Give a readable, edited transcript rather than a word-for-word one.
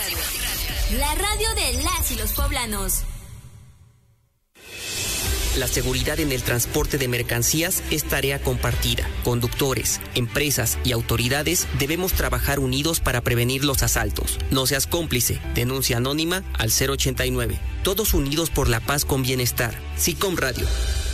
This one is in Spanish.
La radio de las y los poblanos. La seguridad en el transporte de mercancías es tarea compartida. Conductores, empresas y autoridades debemos trabajar unidos para prevenir los asaltos. No seas cómplice. Denuncia anónima al 089. Todos unidos por la paz con bienestar. SICOM Radio.